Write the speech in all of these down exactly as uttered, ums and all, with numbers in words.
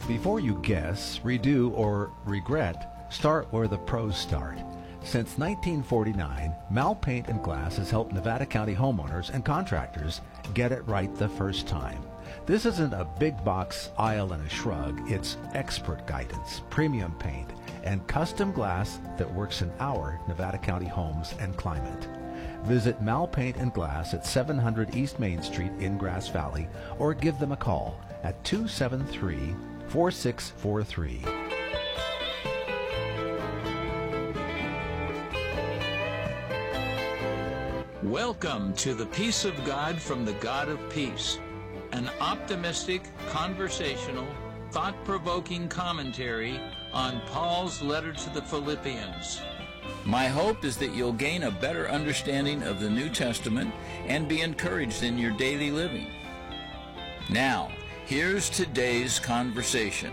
Before you guess, redo, or regret, start where the pros start. Since nineteen forty-nine, Mal Paint and Glass has helped Nevada County homeowners and contractors get it right the first time. This isn't a big box aisle and a shrug. It's expert guidance, premium paint, and custom glass that works in our Nevada County homes and climate. Visit Mal Paint and Glass at seven hundred East Main Street in Grass Valley, or give them a call at two seven three, four six four three. Welcome to the Peace of God from the God of Peace, an optimistic, conversational, thought-provoking commentary on Paul's letter to the Philippians. My hope is that you'll gain a better understanding of the New Testament and be encouraged in your daily living. Now, here's today's conversation.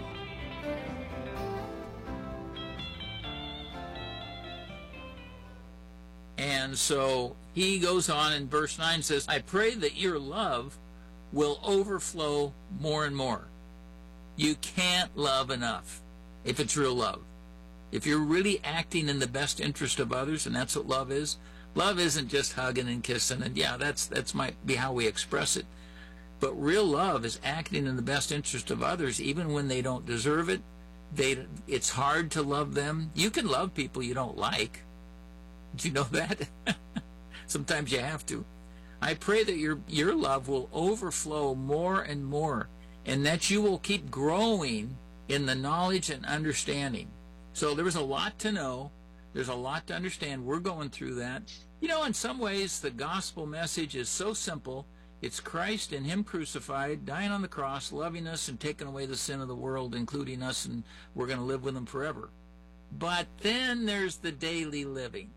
And so he goes on in verse nine, says, I pray that your love will overflow more and more. You can't love enough if it's real love. If you're really acting in the best interest of others, and that's what love is, love isn't just hugging and kissing, and yeah, that's that's might be how we express it. But real love is acting in the best interest of others, even when they don't deserve it. They, it's hard to love them. You can love people you don't like. Did you know that? Sometimes you have to. I pray that your your love will overflow more and more, and that you will keep growing in the knowledge and understanding. So there was a lot to know. There's a lot to understand. We're going through that. You know, in some ways, the gospel message is so simple. It's Christ and Him crucified, dying on the cross, loving us and taking away the sin of the world, including us, and we're going to live with Him forever. But then there's the daily living.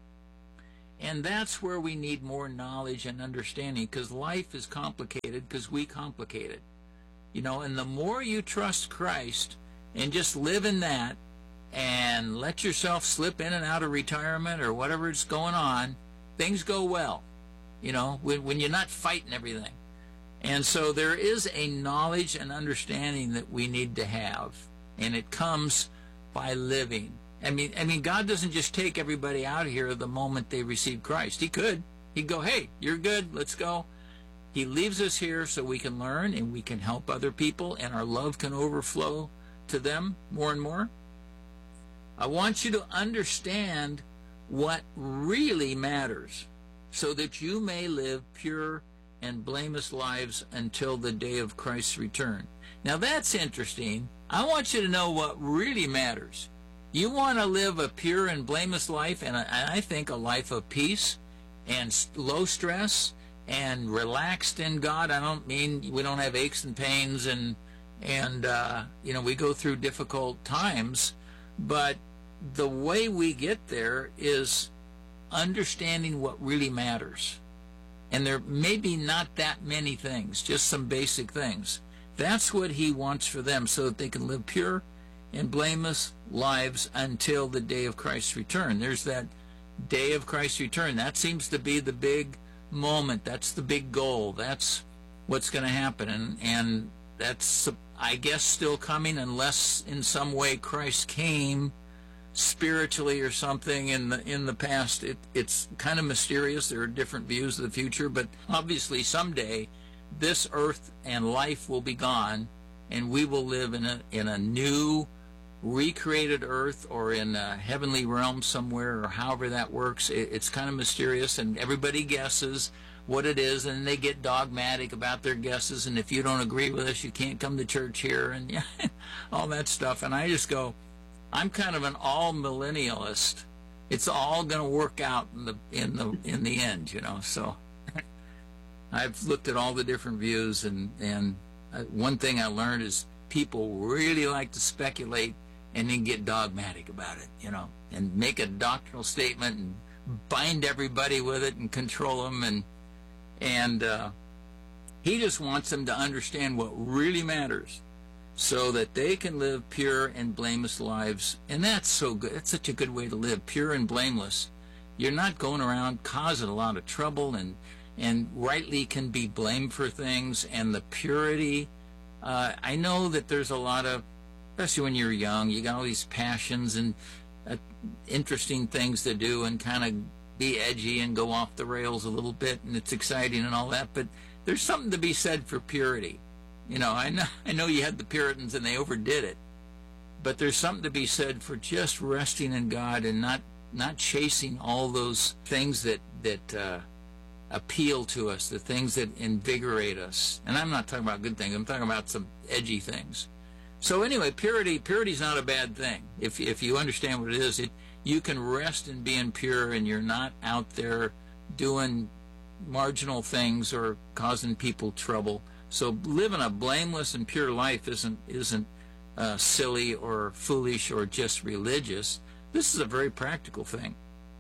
And that's where we need more knowledge and understanding, because life is complicated because we complicate it. You know, and the more you trust Christ and just live in that, and let yourself slip in and out of retirement or whatever is going on, things go well, you know, when, when you're not fighting everything. And so there is a knowledge and understanding that we need to have, and it comes by living. I mean, I mean, God doesn't just take everybody out of here the moment they receive Christ. He could. He'd go, hey, you're good, let's go. He leaves us here so we can learn and we can help other people, and our love can overflow to them more and more. I want you to understand what really matters so that you may live pure and blameless lives until the day of Christ's return. Now that's interesting. I want you to know what really matters. You want to live a pure and blameless life, and I think a life of peace and low stress and relaxed in God. I don't mean we don't have aches and pains and, and uh, you know, we go through difficult times, but the way we get there is understanding what really matters. And there may be not that many things, just some basic things. That's what He wants for them, so that they can live pure and blameless lives until the day of Christ's return. There's that day of Christ's return. That seems to be the big moment. That's the big goal. That's what's going to happen. And, and that's, I guess, still coming, unless in some way Christ came spiritually or something in the in the past. It, it's kind of mysterious. There are different views of the future, but obviously someday this earth and life will be gone, and we will live in a in a new recreated earth, or in a heavenly realm somewhere, or however that works. It, it's kind of mysterious, and everybody guesses what it is, and they get dogmatic about their guesses, and if you don't agree with us, you can't come to church here, and yeah, all that stuff. And I just go, I'm kind of an all-millennialist. It's all going to work out in the in the in the end, you know. So I've looked at all the different views, and and one thing I learned is people really like to speculate and then get dogmatic about it, you know, and make a doctrinal statement and bind everybody with it and control them, and and uh, he just wants them to understand what really matters, so that they can live pure and blameless lives. And that's so good. That's such a good way to live, pure and blameless. You're not going around causing a lot of trouble, and and rightly can be blamed for things. And the purity, uh, I know that there's a lot of especially when you're young. You got all these passions and uh, interesting things to do and kind of be edgy and go off the rails a little bit, and it's exciting and all that. But there's something to be said for purity. You know, I know, I know you had the Puritans and they overdid it, but there's something to be said for just resting in God and not not chasing all those things that that uh, appeal to us, the things that invigorate us. And I'm not talking about good things. I'm talking about some edgy things. So anyway, purity purity's not a bad thing. If if you understand what it is, it you can rest in being pure, and you're not out there doing marginal things or causing people trouble. So living a blameless and pure life isn't isn't uh, silly or foolish or just religious. This is a very practical thing.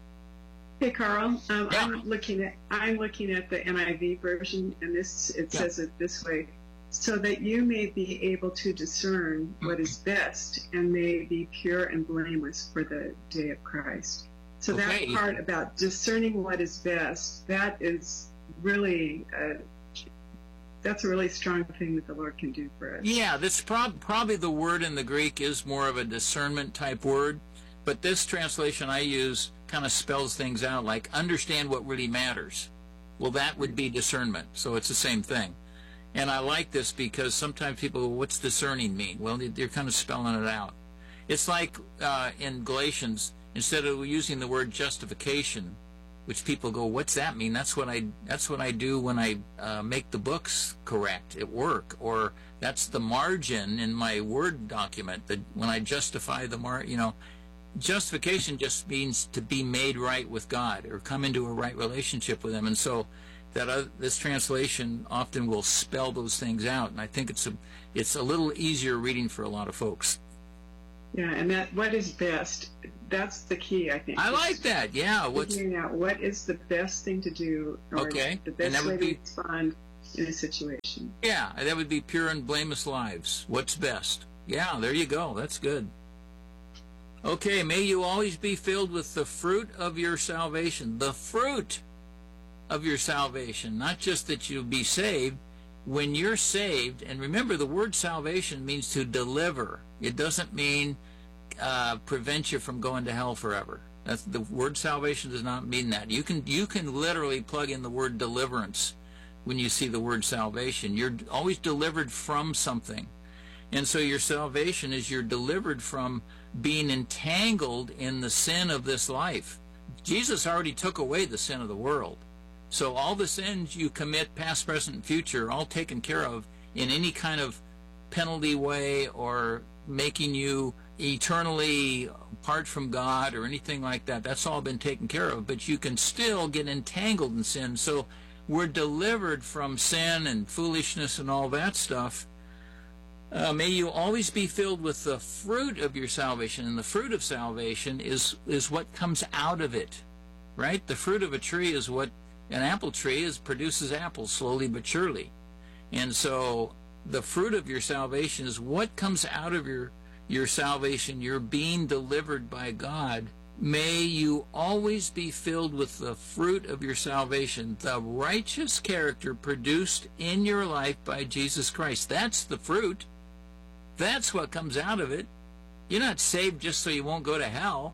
Hey, Carl. Um, Yeah. I'm looking at I'm looking at the N I V version, and this it Yeah. says it this way: so that you may be able to discern what is best, and may be pure and blameless for the day of Christ. So Okay. that part about discerning what is best, that is really a, that's a really strong thing that the Lord can do for us. Yeah, this prob- probably the word in the Greek is more of a discernment type word, but this translation I use kind of spells things out, like understand what really matters. Well, that would be discernment, so it's the same thing. And I like this because sometimes people go, what's discerning mean? Well, they're kind of spelling it out. It's like uh, in Galatians, instead of using the word justification, which people go, what's that mean? That's what I that's what I do when I uh, make the books correct at work, or that's the margin in my Word document. That when I justify the mar, you know, justification just means to be made right with God or come into a right relationship with Him. And so that uh, this translation often will spell those things out, and I think it's a it's a little easier reading for a lot of folks. Yeah, and that what is best, that's the key, I think. I like that. Yeah. What's Figuring out what is the best thing to do, or Okay, the and best that way would to be- respond in a situation. Yeah, that would be pure and blameless lives. What's best? Yeah, there you go. That's good. Okay, may you always be filled with the fruit of your salvation. The fruit of your salvation. Not just that you be saved. When you're saved, and remember the word salvation means to deliver. It doesn't mean uh, prevent you from going to hell forever. That's, the word salvation does not mean that. You can you can literally plug in the word deliverance when you see the word salvation. You're always delivered from something. And so your salvation is you're delivered from being entangled in the sin of this life. Jesus already took away the sin of the world. So all the sins you commit, past, present, and future, are all taken care of in any kind of penalty way or making you eternally apart from God or anything like that. That's all been taken care of. But you can still get entangled in sin. So we're delivered from sin and foolishness and all that stuff. Uh, may you always be filled with the fruit of your salvation. And the fruit of salvation is, is what comes out of it, right? The fruit of a tree is what an apple tree is, produces apples slowly but surely. And so the fruit of your salvation is what comes out of your, your salvation. You're being delivered by God. May you always be filled with the fruit of your salvation, the righteous character produced in your life by Jesus Christ. That's the fruit. That's what comes out of it. You're not saved just so you won't go to hell.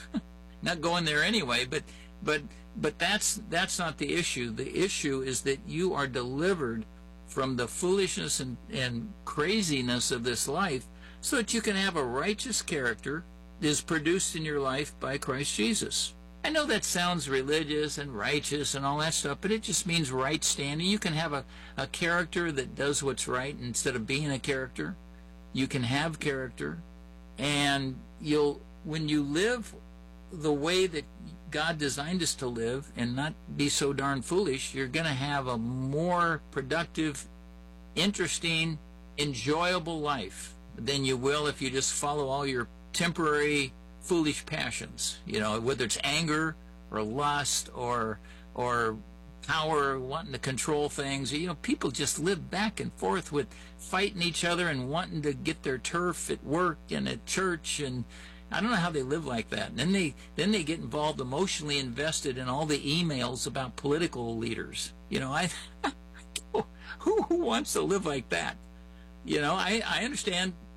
Not going there anyway, but but but that's that's not the issue. The issue is that you are delivered from the foolishness and, and craziness of this life so that you can have a righteous character that is produced in your life by Christ Jesus. I know that sounds religious and righteous and all that stuff, but it just means right standing. You can have a, a character that does what's right instead of being a character. You can have character, and you'll when you live the way that God designed us to live and not be so darn foolish, you're going to have a more productive, interesting, enjoyable life than you will if you just follow all your temporary foolish passions, you know, whether it's anger or lust or or power, wanting to control things. You know, people just live back and forth with fighting each other and wanting to get their turf at work and at church, and I don't know how they live like that. And then they then they get involved, emotionally invested in all the emails about political leaders. You know, I who who wants to live like that? You know, I I understand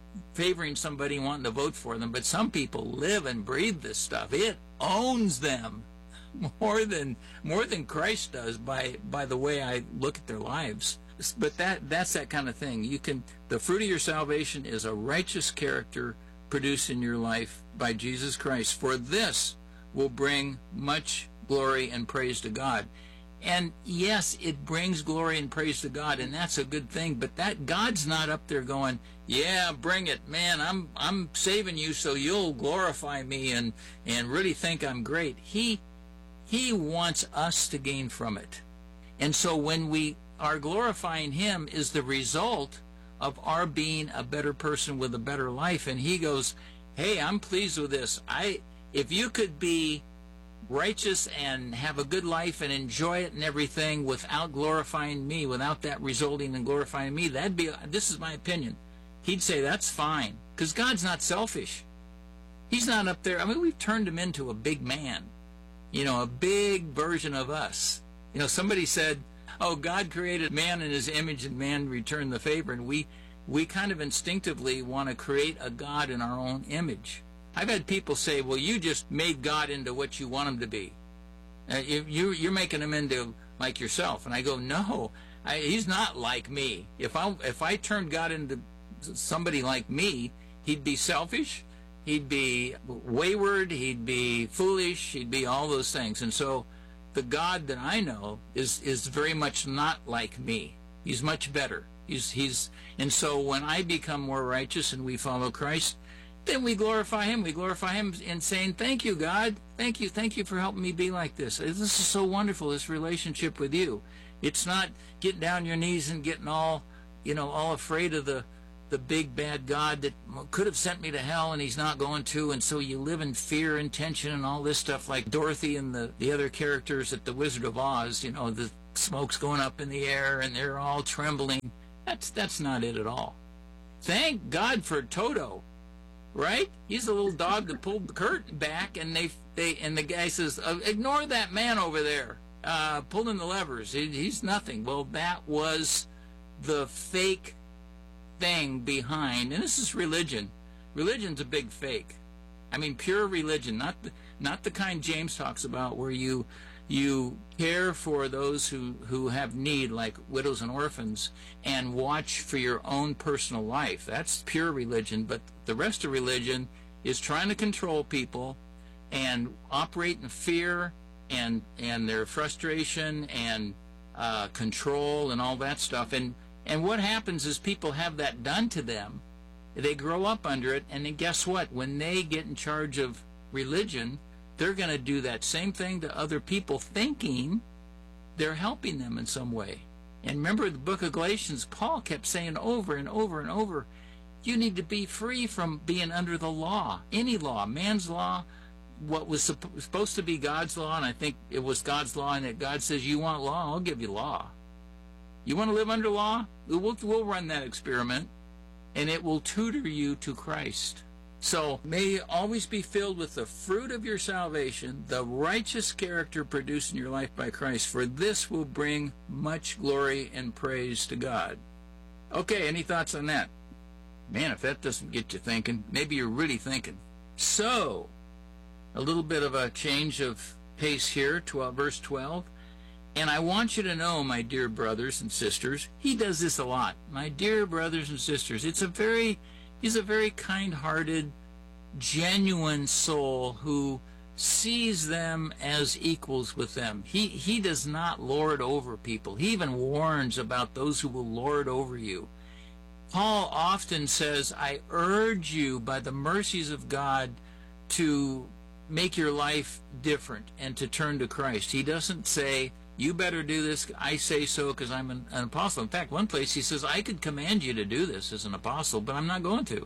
favoring somebody and wanting to vote for them, but some people live and breathe this stuff. It owns them more than more than Christ does by by the way I look at their lives. But that that's that kind of thing. You can the fruit of your salvation is a righteous character produced in your life by Jesus Christ. For this will bring much glory and praise to God. And yes, it brings glory and praise to God, and that's a good thing. But that God's not up there going, "Yeah, bring it, man. I'm I'm saving you so you'll glorify me and and really think I'm great." He He wants us to gain from it. And so when we are glorifying Him is the result of our being a better person with a better life. And He goes, "Hey, I'm pleased with this. I if you could be righteous and have a good life and enjoy it and everything without glorifying me, without that resulting in glorifying me, that'd be, this is my opinion." He'd say, "That's fine." Because God's not selfish. He's not up there. I mean, we've turned Him into a big man. You know, a big version of us. You know, somebody said, "Oh, God created man in His image and man returned the favor." And we, we kind of instinctively want to create a God in our own image. I've had people say, "Well, you just made God into what you want Him to be. Uh, you, you, you're making Him into like yourself." And I go, "No, I, He's not like me. If I if I turned God into somebody like me, He'd be selfish, He'd be wayward, He'd be foolish, He'd be all those things." And so the God that I know is is very much not like me. He's much better. He's he's and so when I become more righteous and we follow Christ, then we glorify Him. We glorify Him in saying, "Thank you, God. Thank you. Thank you for helping me be like this. This is so wonderful, this relationship with you." It's not getting down your knees and getting all, you know, all afraid of the, the big bad God that could have sent me to hell and He's not going to. And so you live in fear and tension and all this stuff like Dorothy and the, the other characters at the Wizard of Oz. You know, the smoke's going up in the air and they're all trembling. That's, that's not it at all. Thank God for Toto. Right? He's the little dog that pulled the curtain back, and they they and the guy says, uh, "Ignore that man over there, uh, pulling the levers. He, he's nothing." Well, that was the fake thing behind, and this is religion. Religion's a big fake. I mean, pure religion, not the, not the kind James talks about, where you you care for those who, who have need, like widows and orphans, and watch for your own personal life. That's pure religion. But the rest of religion is trying to control people and operate in fear and and their frustration and uh, control and all that stuff. And and what happens is people have that done to them. They grow up under it, and then guess what? When they get in charge of religion, they're going to do that same thing to other people, thinking they're helping them in some way. And remember the book of Galatians, Paul kept saying over and over and over, you need to be free from being under the law, any law, man's law, what was supposed to be God's law, and I think it was God's law, and that God says, "You want law? I'll give you law. You want to live under law? We'll, we'll run that experiment, and it will tutor you to Christ." So may you always be filled with the fruit of your salvation, the righteous character produced in your life by Christ, for this will bring much glory and praise to God. Okay, any thoughts on that? Man, if that doesn't get you thinking, maybe you're really thinking. So, a little bit of a change of pace here, twelve, verse twelve. "And I want you to know, my dear brothers and sisters," he does this a lot, "my dear brothers and sisters." It's a very... He's a very kind-hearted, genuine soul who sees them as equals with them. He he does not lord over people. He even warns about those who will lord over you. Paul often says, "I urge you by the mercies of God to make your life different and to turn to Christ." He doesn't say, "You better do this, I say so because I'm an, an apostle." In fact, one place he says, "I could command you to do this as an apostle, but I'm not going to.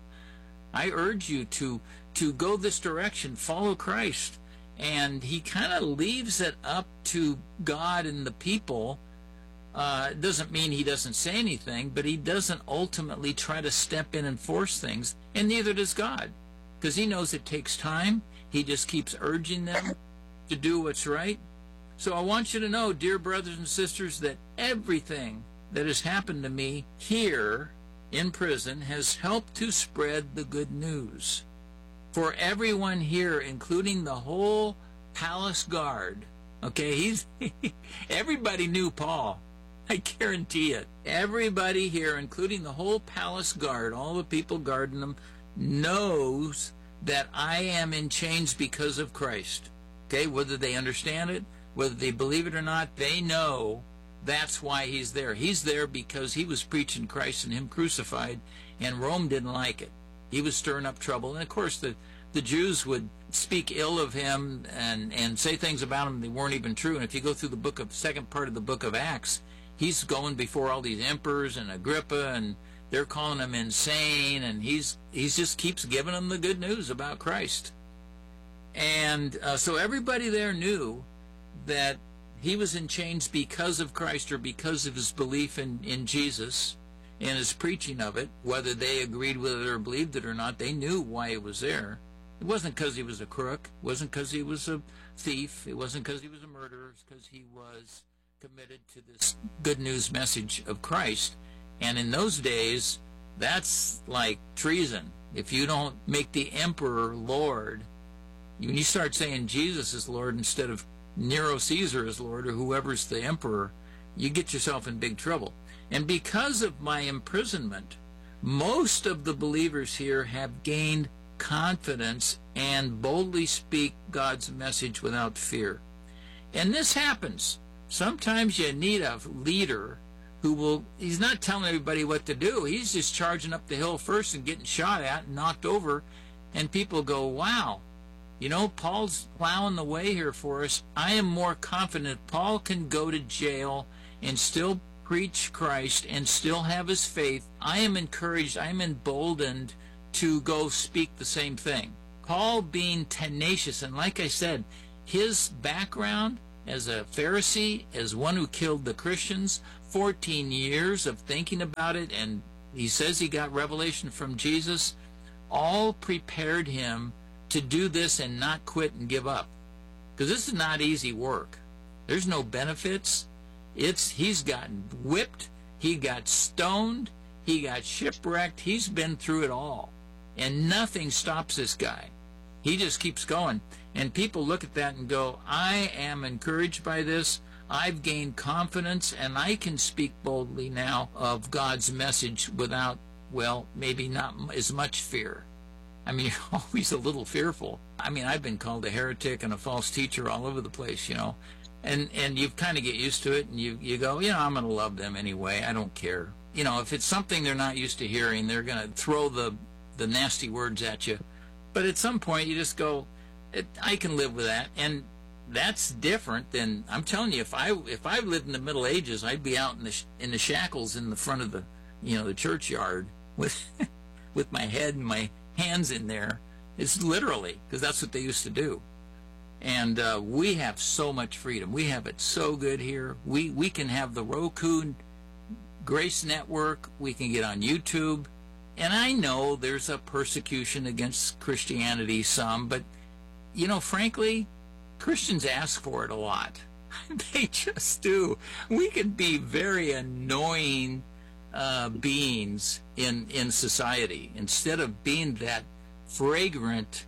I urge you to to go this direction, follow Christ." And he kind of leaves it up to God and the people. Uh, it doesn't mean he doesn't say anything, but he doesn't ultimately try to step in and force things, and neither does God, because he knows it takes time. He just keeps urging them to do what's right. So I want you to know, dear brothers and sisters, that everything that has happened to me here in prison, has helped to spread the good news. For everyone here, including the whole palace guard, okay, he's everybody knew Paul. I guarantee it. Everybody here, including the whole palace guard, all the people guarding them, knows that I am in chains because of Christ. Okay, whether they understand it, whether they believe it or not, they know that's why he's there. He's there because he was preaching Christ and him crucified, and Rome didn't like it. He was stirring up trouble. And, of course, the, the Jews would speak ill of him and, and say things about him that weren't even true. And if you go through the book of second part of the book of Acts, he's going before all these emperors and Agrippa, and they're calling him insane, and he's he's just keeps giving them the good news about Christ. And uh, so everybody there knew that he was in chains because of Christ, or because of his belief in, in Jesus and his preaching of it. Whether they agreed with it or believed it or not, they knew why he was there. It wasn't because he was a crook. It wasn't because he was a thief. It wasn't because he was a murderer. It's because he was committed to this good news message of Christ. And in those days, that's like treason. If you don't make the emperor Lord, when you start saying Jesus is Lord instead of Nero Caesar is Lord, or whoever's the emperor, you get yourself in big trouble. And because of my imprisonment, most of the believers here have gained confidence and boldly speak God's message without fear. And this happens. Sometimes you need a leader who will, he's not telling everybody what to do. He's just charging up the hill first and getting shot at and knocked over. And people go, wow, you know, Paul's plowing the way here for us. I am more confident Paul can go to jail and still preach Christ and still have his faith. I am encouraged, I am emboldened to go speak the same thing. Paul being tenacious, and like I said, his background as a Pharisee, as one who killed the Christians, fourteen years of thinking about it, and he says he got revelation from Jesus, all prepared him to do this and not quit and give up. Because this is not easy work. There's no benefits. It's he's gotten whipped, he got stoned, he got shipwrecked, he's been through it all. And nothing stops this guy. He just keeps going. And people look at that and go, I am encouraged by this. I've gained confidence, and I can speak boldly now of God's message without, well, maybe not as much fear. I mean, you're always a little fearful. I mean, I've been called a heretic and a false teacher all over the place, you know. And and you kind of get used to it, and you, you go, you know, I'm going to love them anyway. I don't care. You know, if it's something they're not used to hearing, they're going to throw the, the nasty words at you. But at some point, you just go, it, I can live with that. And that's different than, I'm telling you, if I if I lived in the Middle Ages, I'd be out in the in the shackles in the front of the, you know, the churchyard with with my head and my hands in there. It's literally, because that's what they used to do. And uh, we have so much freedom. We have it so good here. We we can have the Roku Grace Network. We can get on YouTube. And I know there's a persecution against Christianity, some, but, you know, frankly, Christians ask for it a lot. They just do. We can be very annoying uh, beings in, in society. Instead of being that fragrant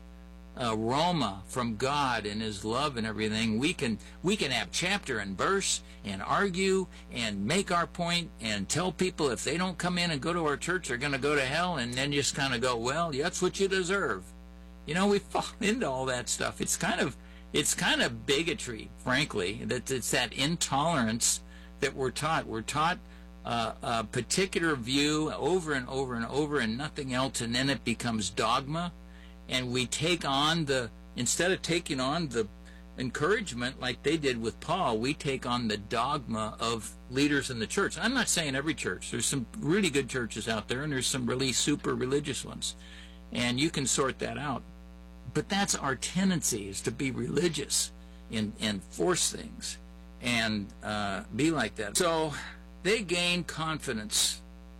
aroma from God and his love and everything, we can we can have chapter and verse and argue and make our point and tell people if they don't come in and go to our church, they're going to go to hell, and then just kind of go, well, that's what you deserve. You know, we fall into all that stuff. It's kind of it's kind of bigotry, frankly, that it's that intolerance that we're taught. We're taught uh, a particular view over and over and over and nothing else, and then it becomes dogma. And we take on the, instead of taking on the encouragement like they did with Paul, we take on the dogma of leaders in the church. I'm not saying every church. There's some really good churches out there, and there's some really super religious ones. And you can sort that out. But that's our tendency, is to be religious and, and force things and uh, be like that. So they gained confidence,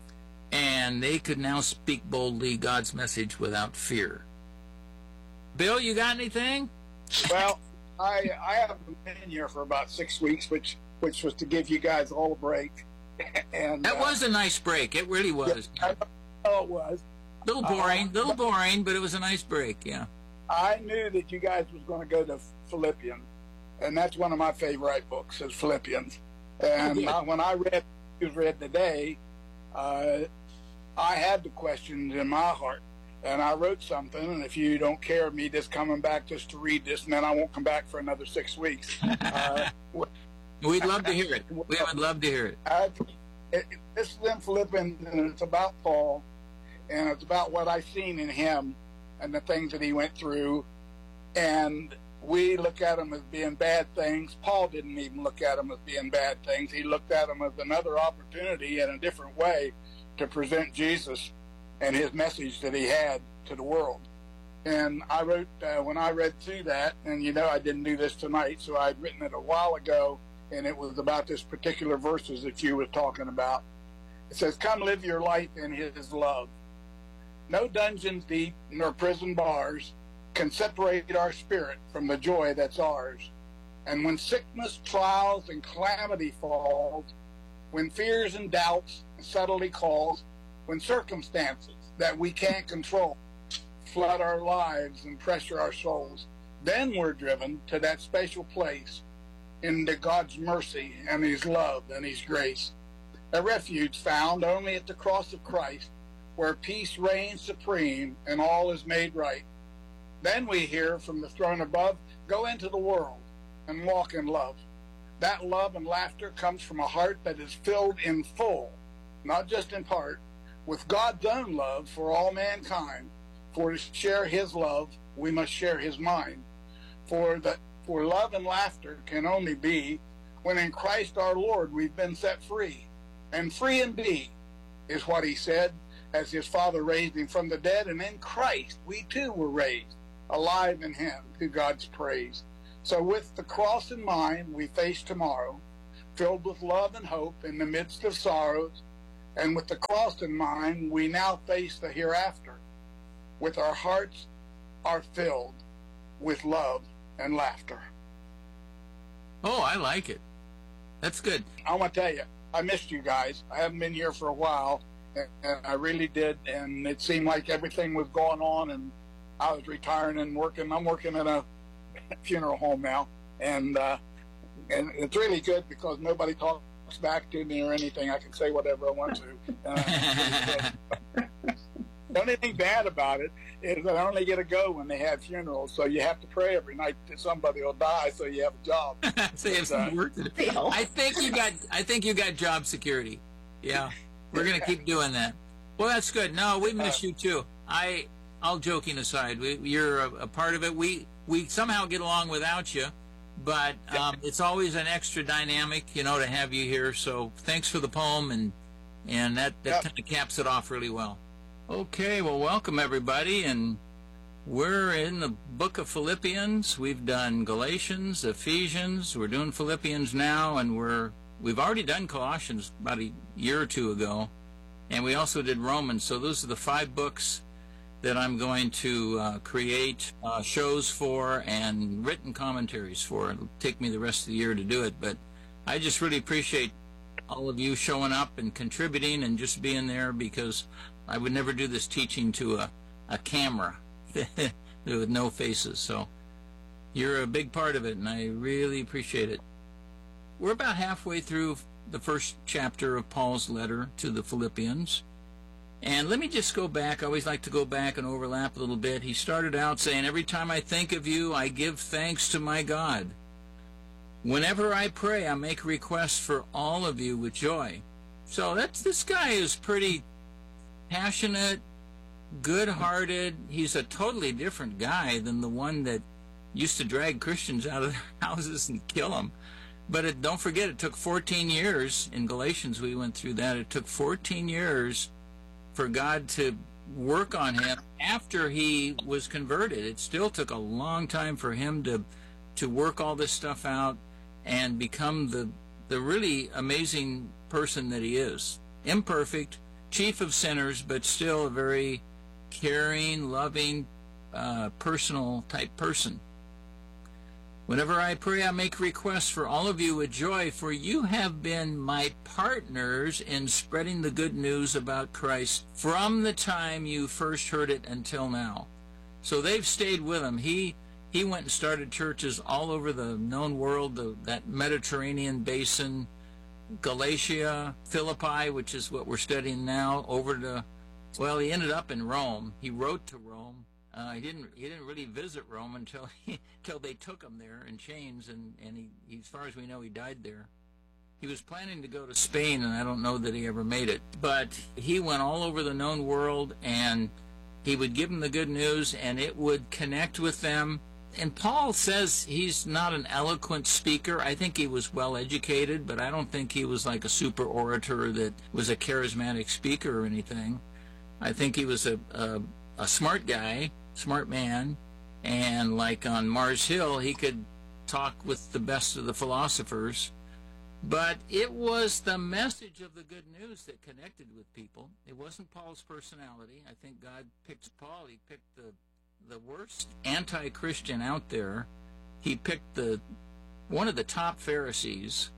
and they could now speak boldly God's message without fear. Bill, you got anything? Well, I I haven't been here for about six weeks, which which was to give you guys all a break. And that uh, was a nice break. It really was. Yeah, all it was. A little boring, Uh, little boring, but it was a nice break, yeah. I knew that you guys was going to go to Philippians, and that's one of my favorite books is Philippians. And Okay. I, when I read it was read today, uh, I had the questions in my heart, and I wrote something. And if you don't care of me just coming back just to read this, and then I won't come back for another six weeks. Uh, We'd love to hear it. We would love to hear it. I, it, this is in Philippians, and it's about Paul, and it's about what I've seen in him and the things that he went through. And we look at them as being bad things. Paul didn't even look at them as being bad things. He looked at them as another opportunity in a different way to present Jesus and his message that he had to the world. And I wrote, uh, when I read through that, and you know I didn't do this tonight, so I'd written it a while ago, and it was about this particular verses that you were talking about. It says, "Come live your life in his love. No dungeons deep, nor prison bars can separate our spirit from the joy that's ours. And when sickness, trials, and calamity falls, when fears and doubts subtly calls, when circumstances that we can't control flood our lives and pressure our souls, then we're driven to that special place into God's mercy and his love and his grace. A refuge found only at the cross of Christ, where peace reigns supreme and all is made right. Then we hear from the throne above, go into the world and walk in love. That love and laughter comes from a heart that is filled in full, not just in part, with God's own love for all mankind. For to share his love, we must share his mind. For that, for love and laughter can only be when in Christ our Lord we've been set free. And free indeed is what he said, as his Father raised him from the dead, and in Christ we too were raised, alive in him, to God's praise. So with the cross in mind, we face tomorrow, filled with love and hope in the midst of sorrows. And with the cross in mind, we now face the hereafter, with our hearts are filled with love and laughter. Oh, I like it. That's good. I want to tell you, I missed you guys. I haven't been here for a while, and, and I really did. And it seemed like everything was going on, and I was retiring and working. I'm working in a funeral home now, and uh, and it's really good because nobody talks back to me or anything. I can say whatever I want to. Uh, the only thing bad about it is that I only get to go when they have funerals, so you have to pray every night that somebody will die, so you have a job. So you have some work to do. I think you got. I think you got job security. Yeah, we're gonna keep doing that. Well, that's good. No, we miss you too. I, all joking aside, we, you're a, a part of it. We we somehow get along without you, but um, it's always an extra dynamic, you know, to have you here. So thanks for the poem, and and that that Yep. kind of caps it off really well. Okay, well, welcome everybody, and we're in the book of Philippians. We've done Galatians, Ephesians. We're doing Philippians now, and we're we've already done Colossians about a year or two ago, and we also did Romans. So those are the five books that I'm going to uh, create uh, shows for and written commentaries for. It'll take me the rest of the year to do it, but I just really appreciate all of you showing up and contributing and just being there, because I would never do this teaching to a, a camera with no faces. So you're a big part of it, and I really appreciate it. We're about halfway through the first chapter of Paul's letter to the Philippians. And let me just go back. I always like to go back and overlap a little bit. He started out saying, every time I think of you, I give thanks to my God. Whenever I pray, I make requests for all of you with joy. So that's this guy is pretty passionate, good-hearted. He's a totally different guy than the one that used to drag Christians out of their houses and kill them. But it, don't forget, it took fourteen years. In Galatians, we went through that. It took fourteen years for God to work on him after he was converted. It still took a long time for him to to work all this stuff out and become the the really amazing person that he is. Imperfect, chief of sinners, but still a very caring, loving, uh, personal type person. Whenever I pray, I make requests for all of you with joy, for you have been my partners in spreading the good news about Christ from the time you first heard it until now. So they've stayed with him. He he went and started churches all over the known world, the, that Mediterranean basin, Galatia, Philippi, which is what we're studying now, over to, well, he ended up in Rome. He wrote to Rome. Uh, he didn't. He didn't really visit Rome until he, until they took him there in chains, and and he, he, as far as we know, he died there. He was planning to go to Spain, and I don't know that he ever made it. But he went all over the known world, and he would give them the good news, and it would connect with them. And Paul says he's not an eloquent speaker. I think he was well educated, but I don't think he was like a super orator that was a charismatic speaker or anything. I think he was a a, a smart guy. Smart man, and like on Mars Hill, he could talk with the best of the philosophers. But it was the message of the good news that connected with people. It wasn't Paul's personality. I think God picked Paul. He picked the the worst anti-Christian out there. He picked the one of the top Pharisees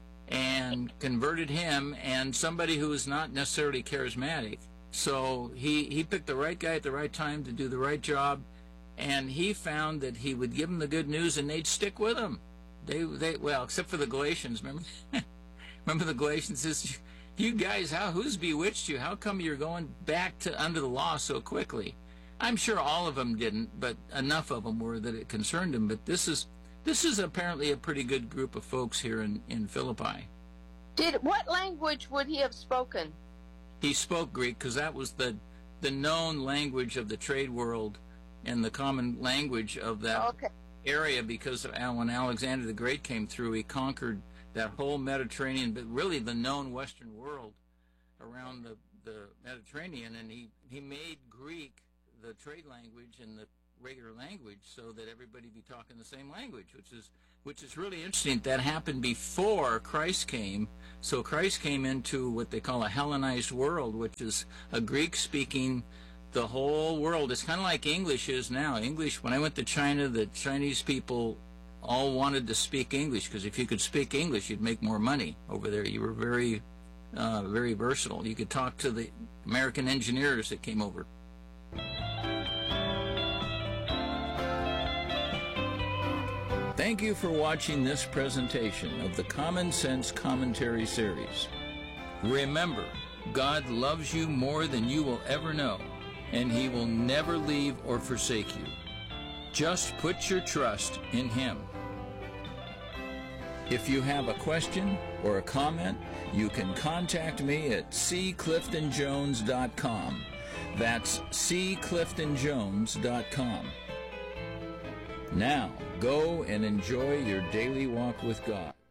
and converted him, and somebody who was not necessarily charismatic. So he, he picked the right guy at the right time to do the right job, and he found that he would give them the good news, and they'd stick with him. They they well, except for the Galatians. Remember, remember the Galatians says, "You guys, how who's bewitched you? How come you're going back to under the law so quickly?" I'm sure all of them didn't, but enough of them were that it concerned them. But this is this is apparently a pretty good group of folks here in in Philippi. Did what language would he have spoken? He spoke Greek because that was the the known language of the trade world and the common language of that Okay. area, because of, when Alexander the Great came through, he conquered that whole Mediterranean, but really the known Western world around the, the Mediterranean, and he, he made Greek the trade language and the regular language so that everybody be talking the same language, which is which is really interesting. That happened before Christ came. So Christ came into what they call a Hellenized world, which is a Greek-speaking, the whole world. It's kind of like English is now. English, when I went to China, the Chinese people all wanted to speak English, because if you could speak English, you'd make more money over there. You were very, uh, very versatile. You could talk to the American engineers that came over. Thank you for watching this presentation of the Common Sense Commentary Series. Remember, God loves you more than you will ever know, and He will never leave or forsake you. Just put your trust in Him. If you have a question or a comment, you can contact me at c clifton jones dot com. That's c clifton jones dot com. Now, go and enjoy your daily walk with God.